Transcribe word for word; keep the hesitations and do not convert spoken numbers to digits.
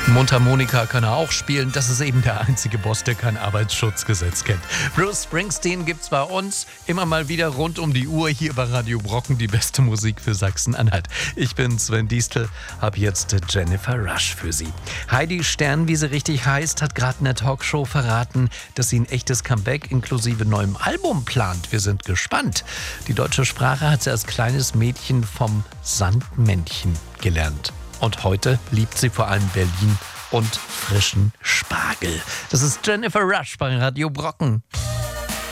Mundharmonika kann er auch spielen. Das ist eben der einzige Boss, der kein Arbeitsschutzgesetz kennt. Bruce Springsteen gibt's bei uns immer mal wieder rund um die Uhr hier bei Radio Brocken, die beste Musik für Sachsen-Anhalt. Ich bin Sven Diestel, habe jetzt Jennifer Rush für Sie. Heidi Stern, wie sie richtig heißt, hat gerade in der Talkshow verraten, dass sie ein echtes Comeback inklusive neuem Album plant. Wir sind gespannt. Die deutsche Sprache hat sie als kleines Mädchen vom Sandmännchen gelernt. Und heute liebt sie vor allem Berlin und frischen Spargel. Das ist Jennifer Rush bei Radio Brocken.